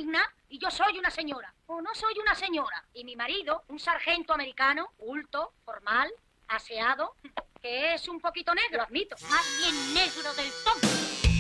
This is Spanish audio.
digna y yo soy una señora. O no soy una señora. Y mi marido, un sargento americano, culto, formal, aseado, que es un poquito negro, admito. Más bien negro del todo.